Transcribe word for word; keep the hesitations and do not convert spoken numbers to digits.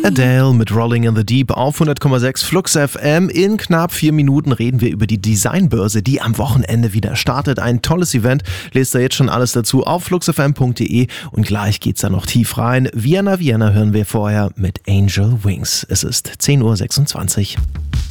Adele mit Rolling in the Deep auf hundert Komma sechs Flux F M. In knapp vier Minuten reden wir über die Designbörse, die am Wochenende wieder startet. Ein tolles Event. Lest da jetzt schon alles dazu auf fluxfm punkt de und gleich geht's da noch tief rein. Vienna Vienna hören wir vorher mit Angel Wings. Es ist zehn Uhr sechsundzwanzig.